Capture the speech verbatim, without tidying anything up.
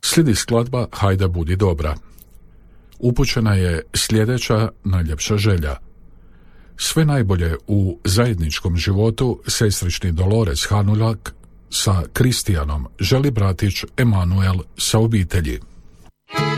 Slijedi skladba Hajde budi dobra. Upućena je sljedeća najljepša želja. Sve najbolje u zajedničkom životu sestrični Dolores Hanuljak sa Kristijanom želi bratić Emanuel sa obitelji.